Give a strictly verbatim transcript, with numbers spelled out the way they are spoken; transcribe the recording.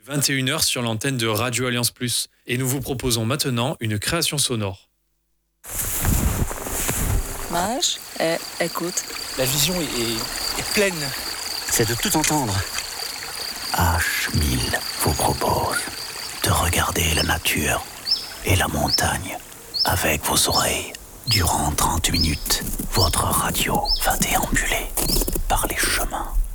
vingt et une heures sur l'antenne de Radio Alliance Plus. Et nous vous proposons maintenant une création sonore. Mage, eh, écoute. La vision est, est, est pleine. C'est de tout entendre. H mille vous propose de regarder la nature et la montagne avec vos oreilles. Durant trente minutes, votre radio va déambuler par les chemins